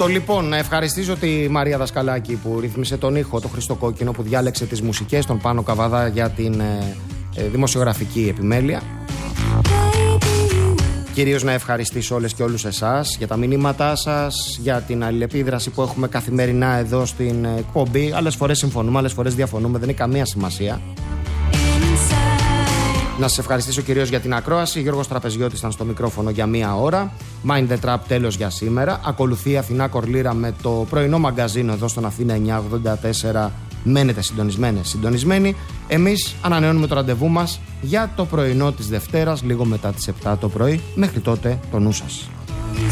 Το λοιπόν, να ευχαριστήσω τη Μαρία Δασκαλάκη που ρύθμισε τον ήχο, το Χρήστο Κόκκινο που διάλεξε τις μουσικές, τον Πάνο Καβαδά για την δημοσιογραφική επιμέλεια. Κυρίως να ευχαριστήσω όλες και όλους εσάς για τα μηνύματά σας, για την αλληλεπίδραση που έχουμε καθημερινά εδώ στην εκπομπή. Άλλες φορές συμφωνούμε, άλλες φορές διαφωνούμε, δεν έχει καμία σημασία. Να σας ευχαριστήσω κυρίως για την ακρόαση. Γιώργος Τραπεζιώτης ήταν στο μικρόφωνο για 1 ώρα. Mind the Trap, τέλος για σήμερα. Ακολουθεί η Αθηνά Κορλήρα με το πρωινό μαγκαζίνο εδώ στον Αθήνα 984. Μένετε συντονισμένοι. Εμείς ανανεώνουμε το ραντεβού μας για το πρωινό της Δευτέρας, λίγο μετά τις 7 το πρωί. Μέχρι τότε, το νου σας.